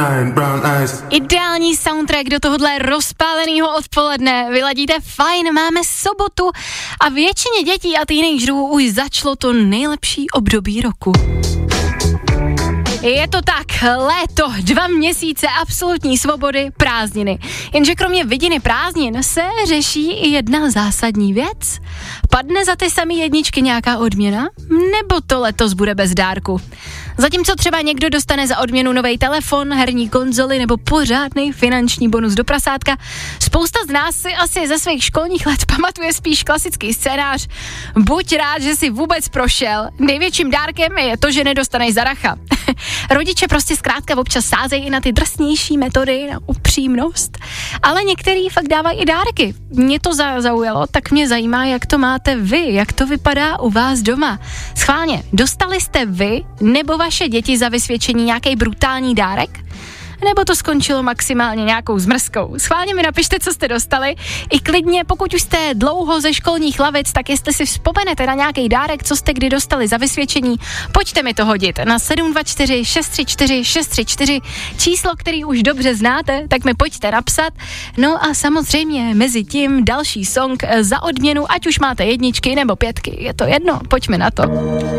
Ideální soundtrack do tohohle rozpáleného odpoledne. Vyladíte fajn, máme sobotu a většině dětí a teenagerů už začalo to nejlepší období roku. Je to tak, léto, 2 měsíce absolutní svobody, prázdniny. Jenže kromě vidiny prázdnin se řeší i jedna zásadní věc. Padne za ty samé jedničky nějaká odměna? Nebo to letos bude bez dárku? Zatímco třeba někdo dostane za odměnu nový telefon, herní konzoli nebo pořádný finanční bonus do prasátka, spousta z nás si asi ze svých školních let pamatuje spíš klasický scénář. Buď rád, že jsi vůbec prošel. Největším dárkem je to, že nedostaneš zaracha. Rodiče prostě zkrátka občas sázejí i na ty drsnější metody, na upřímnost, ale některý fakt dávají i dárky. Mě to zaujalo, tak mě zajímá, jak to máte vy, jak to vypadá u vás doma. Schválně, dostali jste vy nebo vaše děti za vysvědčení nějaký brutální dárek? Nebo to skončilo maximálně nějakou zmrzkou? Schválně mi napište, co jste dostali. I klidně, pokud už jste dlouho ze školních lavic, tak jestli si vzpomenete na nějaký dárek, co jste kdy dostali za vysvědčení, pojďte mi to hodit na 724 634 634, číslo, který už dobře znáte, tak mi pojďte napsat. No a samozřejmě mezi tím další song za odměnu, ať už máte jedničky nebo 5, je to jedno, pojďme na to.